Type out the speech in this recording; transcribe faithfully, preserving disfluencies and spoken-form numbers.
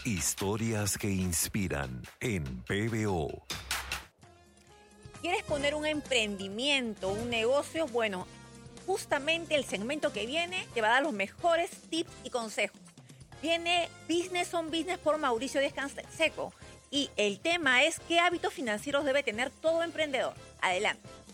Historias que inspiran en P B O. ¿Quieres poner un emprendimiento, un negocio? Bueno, justamente el segmento que viene te va a dar los mejores tips y consejos. Viene Business on Business por Mauricio Díaz Canseco y el tema es qué hábitos financieros debe tener todo emprendedor. Adelante.